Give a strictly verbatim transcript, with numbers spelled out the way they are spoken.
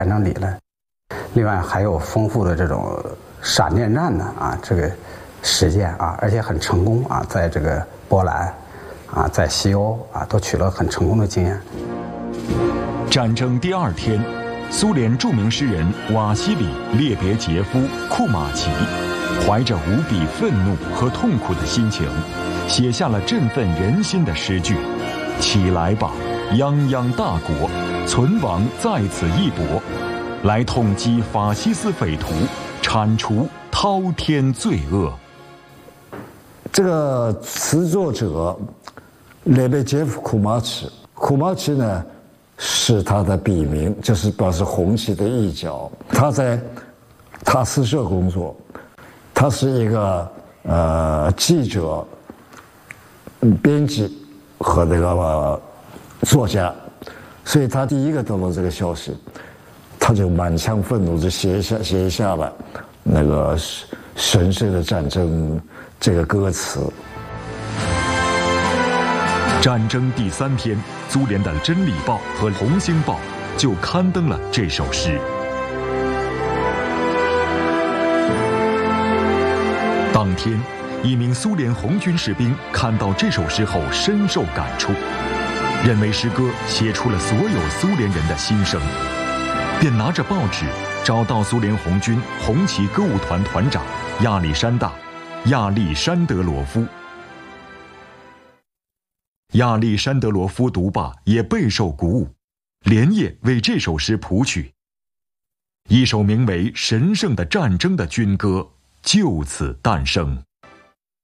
战争理论。另外还有丰富的这种闪电战的啊这个实践啊，而且很成功啊，在这个波兰啊，在西欧啊都取得很成功的经验。 战争第二天，苏联著名诗人瓦西里·列别杰夫·库马奇怀着无比愤怒和痛苦的心情，写下了振奋人心的诗句：“起来吧，泱泱大国，存亡在此一搏，来痛击法西斯匪徒，铲除滔天罪恶。” 这个词作者列别杰夫·库马奇，库马奇呢是他的笔名，就是表示红旗的一角。他在塔斯社工作，他是一个呃记者、编辑和那个、呃、作家，所以他第一个得到这个消息，他就满腔愤怒，就写下写下了那个神圣的战争这个歌词。 战争第三天，苏联的《真理报》和《红星报》就刊登了这首诗。当天，一名苏联红军士兵看到这首诗后深受感触，认为诗歌写出了所有苏联人的心声，便拿着报纸找到苏联红军红旗歌舞团团长亚历山大·亚历山德罗夫。亚历山德罗夫读罢也备受鼓舞，连夜为这首诗谱曲，一首名为《神圣的战争》的军歌就此诞生。